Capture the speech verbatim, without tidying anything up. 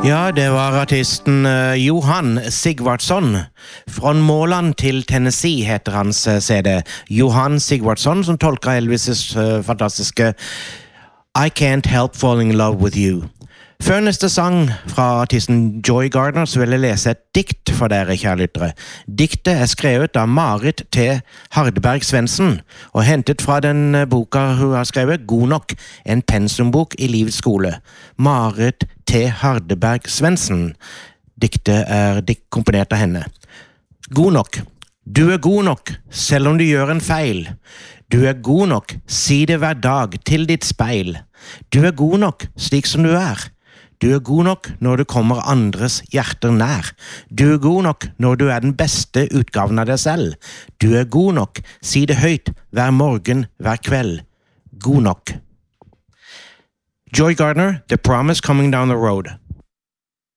Ja, det var artisten uh, Johan Sigvardsson. Fra Måland til Tennessee heter hans uh, C D. Johan Sigvardsson, som tolker Elvis' uh, fantastiske I Can't Help Falling in Love With You. Før neste sang fra artisten Joy Gardner, så vil jeg lese et dikt for dere, kjære lyttere. Diktet er skrevet av Marit T. Hardeberg Svendsen, og hentet fra den boka hun har skrevet, God nok, en pensumbok i livets skole. Marit T. Hardeberg Svendsen. Diktet er dik komponert av henne. God nok. Du er god nok, selv om du gjør en feil. Du er god nok, si det hver dag til ditt speil. Du er god nok, slik som du er. Du er god nok når du kommer andres hjerter nær. Du er god nok når du er den beste utgaven av deg selv. Du er god nok, si det høyt, hver morgen, hver kveld. God nok. Joy Gardner, The Promise Coming Down the Road.